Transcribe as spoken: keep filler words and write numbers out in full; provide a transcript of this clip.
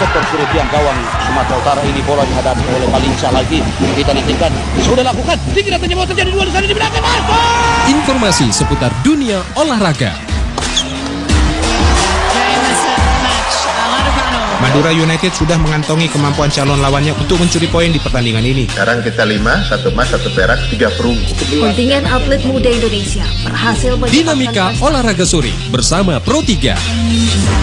sektor kiri tiang gawang Sumatera Utara ini bola dihadapi oleh Malinca lagi. Kita nantikan sudah lakukan. Tinggi datanya mau terjadi dua di sana di belakang. Informasi seputar dunia olahraga. Madura United sudah mengantongi kemampuan calon lawannya untuk mencuri poin di pertandingan ini. Sekarang kita lima, satu emas, satu perak, tiga perunggu. Kontingen atlet muda Indonesia berhasil menyebabkan Dinamika olahraga sore bersama Pro tiga.